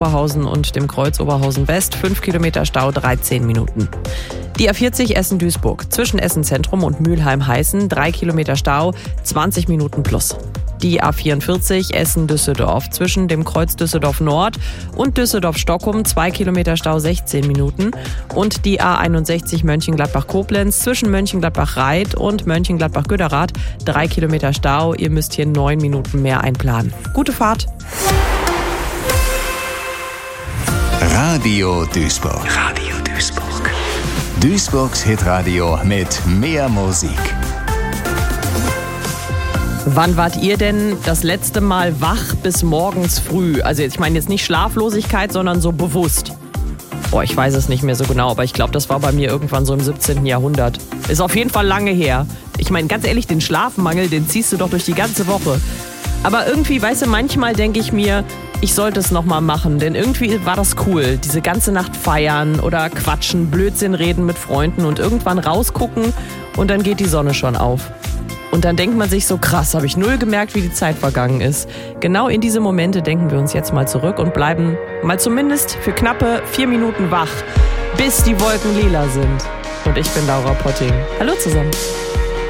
Oberhausen und dem Kreuz Oberhausen West 5 Kilometer Stau, 13 Minuten. Die A40 Essen-Duisburg zwischen Essen-Zentrum und Mülheim-Heißen 3 Kilometer Stau, 20 Minuten plus. Die A44 Essen-Düsseldorf zwischen dem Kreuz Düsseldorf Nord und Düsseldorf-Stockholm 2 Kilometer Stau, 16 Minuten. Und die A61 Mönchengladbach-Koblenz zwischen Mönchengladbach-Reit und Mönchengladbach-Göderath 3 Kilometer Stau. Ihr müsst hier 9 Minuten mehr einplanen. Gute Fahrt! Radio Duisburg. Radio Duisburg. Duisburgs Hitradio mit mehr Musik. Wann wart ihr denn das letzte Mal wach bis morgens früh? Also ich meine jetzt nicht Schlaflosigkeit, sondern so bewusst. Ich weiß es nicht mehr so genau, aber ich glaube, das war bei mir irgendwann so im 17. Jahrhundert. Ist auf jeden Fall lange her. Ich meine, ganz ehrlich, den Schlafmangel, den ziehst du doch durch die ganze Woche. Aber irgendwie, weißt du, manchmal denke ich mir, ich sollte es nochmal machen, denn irgendwie war das cool. Diese ganze Nacht feiern oder quatschen, Blödsinn reden mit Freunden und irgendwann rausgucken und dann geht die Sonne schon auf. Und dann denkt man sich so, krass, habe ich null gemerkt, wie die Zeit vergangen ist. Genau in diese Momente denken wir uns jetzt mal zurück und bleiben mal zumindest für knappe 4 Minuten wach, bis die Wolken lila sind. Und ich bin Laura Potting. Hallo zusammen.